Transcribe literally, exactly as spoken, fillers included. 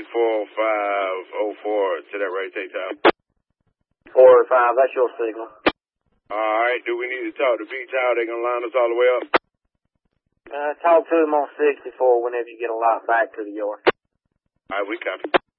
four oh five oh four to that right take tower. four oh five, that's your signal. All right, do we need to talk to B-Tower? They gonna line us all the way up? Uh, talk to him on sixty-four whenever you get a lot back to the yard. All right, we copy.